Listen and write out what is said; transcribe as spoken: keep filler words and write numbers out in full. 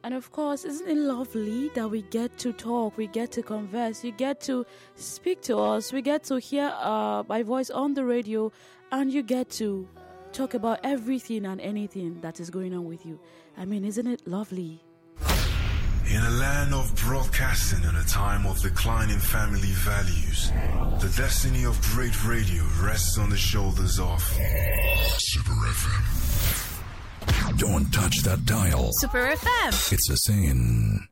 And of course, isn't it lovely that we get to talk, we get to converse, you get to speak to us, we get to hear uh, my voice on the radio, and you get to talk about everything and anything that is going on with you. I mean, isn't it lovely? In a land of broadcasting and a time of declining family values, the destiny of great radio rests on the shoulders of Super F M. Don't touch that dial. Super F M. It's a sin.